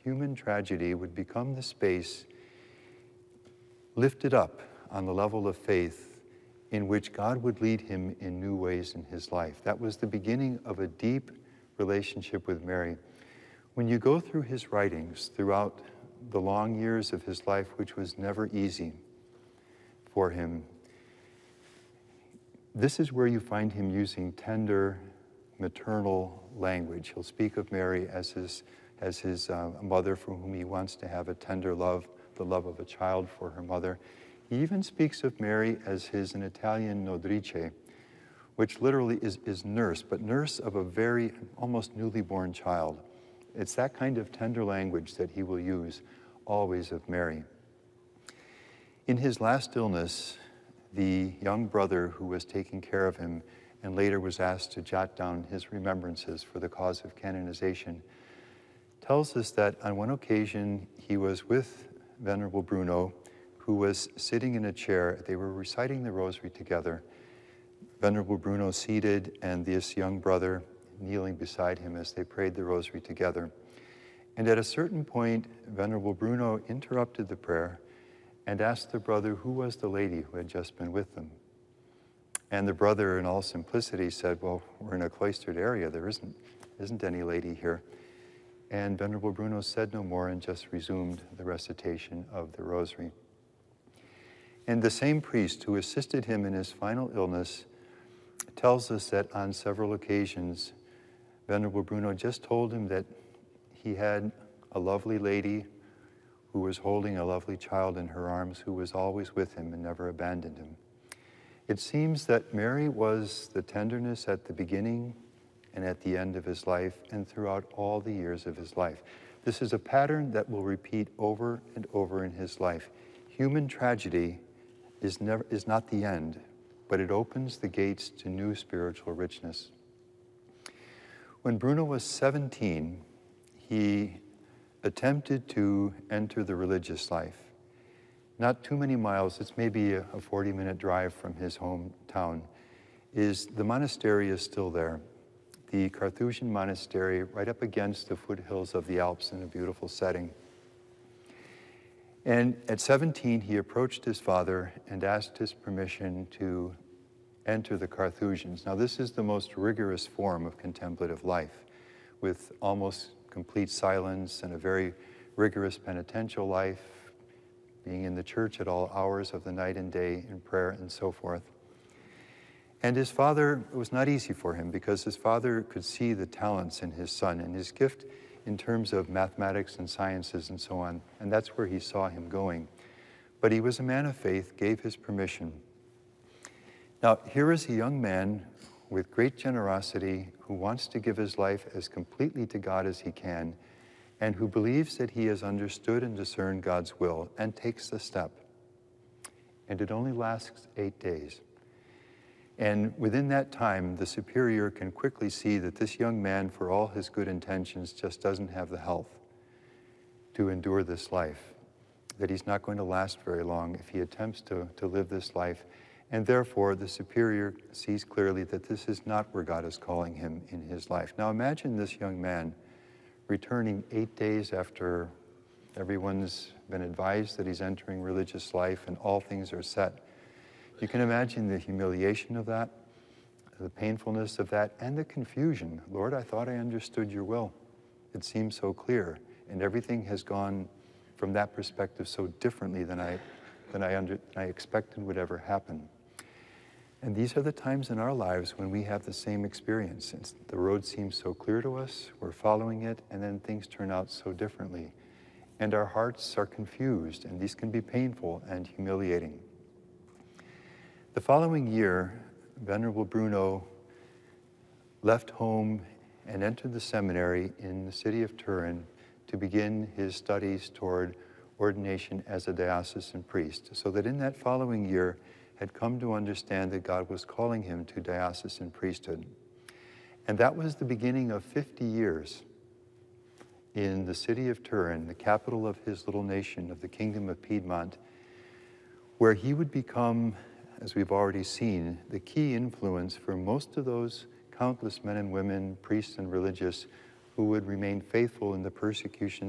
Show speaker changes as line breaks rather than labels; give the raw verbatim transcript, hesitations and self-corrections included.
human tragedy would become the space lifted up on the level of faith in which God would lead him in new ways in his life. That was the beginning of a deep relationship with Mary. When you go through his writings throughout the long years of his life, which was never easy for him, this is where you find him using tender, maternal language. He'll speak of Mary as his, as his uh, mother for whom he wants to have a tender love, the love of a child for her mother. He even speaks of Mary as his, in Italian, nodrice, which literally is, is nurse, but nurse of a very, almost newly born child. It's that kind of tender language that he will use always of Mary. In his last illness, the young brother who was taking care of him and later was asked to jot down his remembrances for the cause of canonization, tells us that on one occasion he was with Venerable Bruno, who was sitting in a chair. They were reciting the rosary together. Venerable Bruno seated and this young brother kneeling beside him as they prayed the rosary together. And at a certain point, Venerable Bruno interrupted the prayer and asked the brother who was the lady who had just been with them. And the brother, in all simplicity, said, well, we're in a cloistered area. There isn't, isn't any lady here. And Venerable Bruno said no more and just resumed the recitation of the rosary. And the same priest who assisted him in his final illness tells us that on several occasions, Venerable Bruno just told him that he had a lovely lady who was holding a lovely child in her arms, who was always with him and never abandoned him. It seems that Mary was the tenderness at the beginning and at the end of his life and throughout all the years of his life. This is a pattern that will repeat over and over in his life. Human tragedy is, never, is not the end, but it opens the gates to new spiritual richness. When Bruno was seventeen, he attempted to enter the religious life. Not too many miles, it's maybe a forty-minute drive from his hometown, is the monastery is still there. The Carthusian monastery right up against the foothills of the Alps in a beautiful setting. And at seventeen, he approached his father and asked his permission to enter the Carthusians. Now, this is the most rigorous form of contemplative life, with almost complete silence and a very rigorous penitential life, being in the church at all hours of the night and day in prayer and so forth. And his father, it was not easy for him because his father could see the talents in his son and his gift in terms of mathematics and sciences and so on, and that's where he saw him going. But he was a man of faith, gave his permission. Now, here is a young man with great generosity who wants to give his life as completely to God as he can, and who believes that he has understood and discerned God's will and takes the step. And it only lasts eight days. And within that time, the superior can quickly see that this young man, for all his good intentions, just doesn't have the health to endure this life, that he's not going to last very long if he attempts to, to live this life. And therefore, the superior sees clearly that this is not where God is calling him in his life. Now imagine this young man returning eight days after everyone's been advised that he's entering religious life and all things are set. You can imagine the humiliation of that, the painfulness of that, and the confusion. Lord, I thought I understood your will. It seems so clear, and everything has gone from that perspective so differently than I, than I, under, I expected would ever happen. And these are the times in our lives when we have the same experience. It's, the road seems so clear to us, we're following it, and then things turn out so differently. And our hearts are confused, and these can be painful and humiliating. The following year, Venerable Bruno left home and entered the seminary in the city of Turin to begin his studies toward ordination as a diocesan priest, so that in that following year had come to understand that God was calling him to diocesan priesthood. And that was the beginning of fifty years in the city of Turin, the capital of his little nation of the Kingdom of Piedmont, where he would become, as we've already seen, the key influence for most of those countless men and women, priests and religious, who would remain faithful in the persecutions